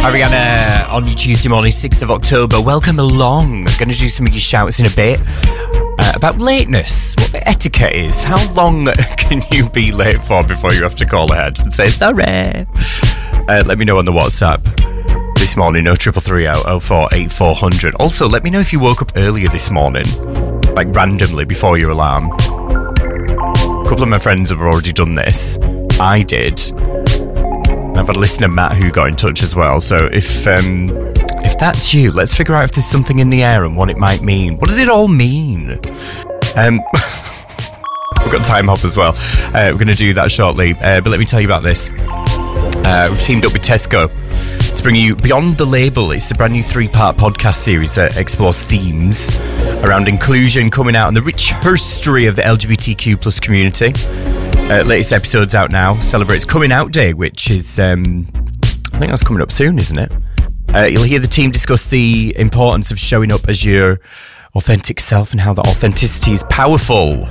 Ariana on your Tuesday morning, 6th of October. Welcome along. I'm going to do some of your shouts in a bit about lateness, what the etiquette is. How long can you be late for before you have to call ahead and say sorry? Let me know on the WhatsApp this morning, 0330 04 8400. Also, let me know if you woke up earlier this morning, like randomly before your alarm. A couple of my friends have already done this. I did. I've had a listener, Matt, who got in touch as well. So if that's you, let's figure out if there's something in the air and what it might mean. What does it all mean? We've got Time Hop as well. We're going to do that shortly. But let me tell you about this. We've teamed up with Tesco to bring you Beyond the Label. It's a brand new 3-part podcast series that explores themes around inclusion, coming out, and the rich history of the LGBTQ plus community. Latest episode's out now. Celebrates Coming Out Day, which is, I think that's coming up soon, isn't it? You'll hear the team discuss the importance of showing up as your authentic self and how that authenticity is powerful.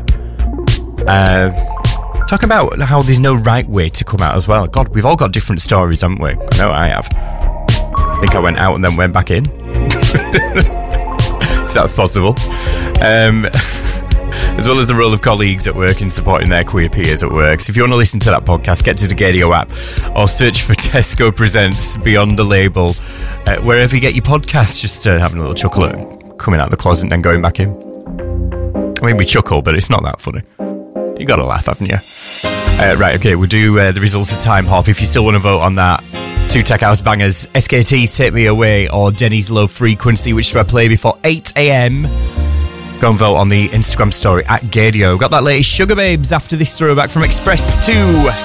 Talk about how there's no right way to come out as well. God, we've all got different stories, haven't we? I know I have. I think I went out and then went back in. If that's possible. As well as the role of colleagues at work in supporting their queer peers at work. So if you want to listen to that podcast, get to the Gadio app or search for Tesco Presents Beyond the Label. Wherever you get your podcasts, just having a little chuckle at coming out of the closet and then going back in. I mean, we chuckle, but it's not that funny. You got to laugh, haven't you? Right, okay, we'll do the results of Time Hop. If you still want to vote on that, 2 Tech House bangers, SKT's Take Me Away or Denny's Low Frequency, which do I play before 8 a.m? Go and vote on the Instagram story at Gadio. Got that latest Sugar Babes after this throwback from Express 2.